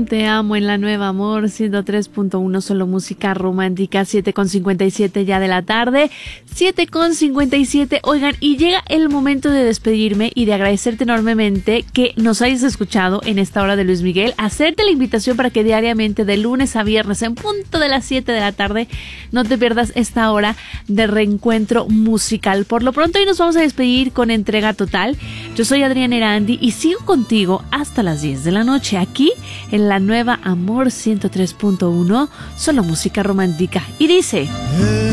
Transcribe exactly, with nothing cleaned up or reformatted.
con Te Amo en la Nueva Amor ciento tres punto uno, solo música romántica. Siete con cincuenta y siete ya de la tarde, siete con cincuenta y siete. Oigan, y llega el momento de despedirme y de agradecerte enormemente que nos hayas escuchado en esta hora de Luis Miguel, hacerte la invitación para que diariamente de lunes a viernes en punto de las siete de la tarde no te pierdas esta hora de reencuentro musical. Por lo pronto hoy nos vamos a despedir con entrega total. Yo soy Adriana Erandi y sigo contigo hasta las diez de la noche aquí en la Nueva Amor ciento tres punto uno, solo música romántica. Y dice...